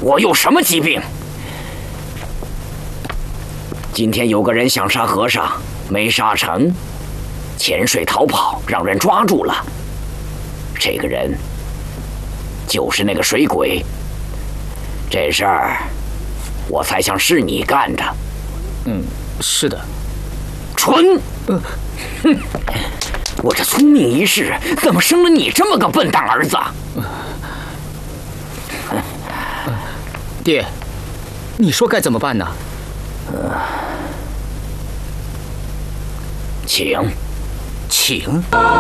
我有什么疾病？今天有个人想杀和尚，没杀成，潜水逃跑，让人抓住了。这个人就是那个水鬼。这事儿我猜想是你干的。 是的。 蠢！哼！我这聪明一世，怎么生了你这么个笨蛋儿子？ 爹，你说该怎么办呢？ 请。